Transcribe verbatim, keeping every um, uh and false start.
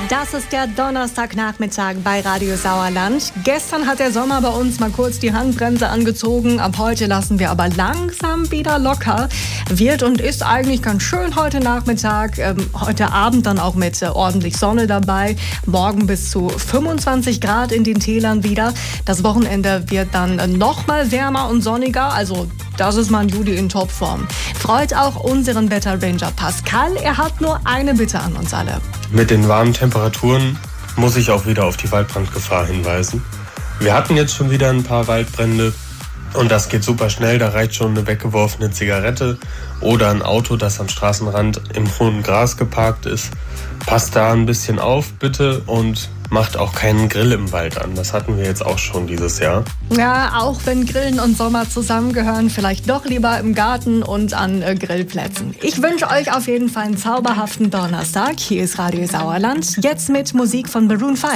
Das ist der Donnerstagnachmittag bei Radio Sauerland. Gestern hat der Sommer bei uns mal kurz die Handbremse angezogen. Ab heute lassen wir aber langsam wieder locker. Wird und ist eigentlich ganz schön heute Nachmittag. Ähm, heute Abend dann auch mit äh, ordentlich Sonne dabei. Morgen bis zu fünfundzwanzig Grad in den Tälern wieder. Das Wochenende wird dann äh, noch mal wärmer und sonniger. Also das ist mein Juli in Topform. Freut auch unseren Wetterranger Pascal. Er hat nur eine Bitte an uns alle. Mit den warmen Temperaturen muss ich auch wieder auf die Waldbrandgefahr hinweisen. Wir hatten jetzt schon wieder ein paar Waldbrände und das geht super schnell. Da reicht schon eine weggeworfene Zigarette oder ein Auto, das am Straßenrand im hohen Gras geparkt ist. Passt da ein bisschen auf, bitte, und macht auch keinen Grill im Wald an. Das hatten wir jetzt auch schon dieses Jahr. Ja, auch wenn Grillen und Sommer zusammengehören, vielleicht doch lieber im Garten und an äh, Grillplätzen. Ich wünsche euch auf jeden Fall einen zauberhaften Donnerstag. Hier ist Radio Sauerland, jetzt mit Musik von Maroon fünf.